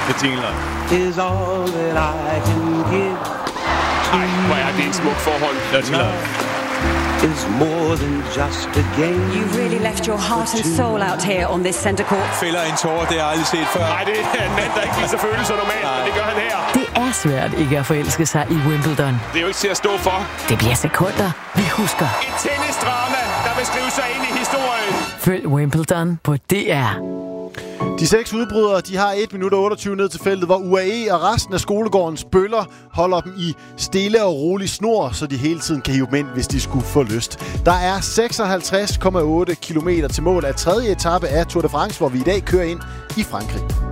med jingler. Is all that I can give. Ej, hvor er det en smuk forhold. Ja, jingler. Is more than just a game. You really left your heart and soul out here on this center court. Fælder en tårer, det har jeg aldrig set før. Nej, det er en mand, der ikke viser følelser normalt, men det gør han her. Det er svært ikke at forelske sig i Wimbledon. Det er jo ikke til at stå for. Det bliver sekunder, vi husker. Et tennisdrama, der vil skrive sig ind i historien. Følg Wimbledon på DR. De 6 udbrydere, de har 1 minut og 28 ned til feltet, hvor UAE og resten af skolegårdens bøller holder dem i stille og rolig snor, så de hele tiden kan hive dem ind, hvis de skulle få lyst. Der er 56,8 kilometer til mål af 3. etape af Tour de France, hvor vi i dag kører ind i Frankrig.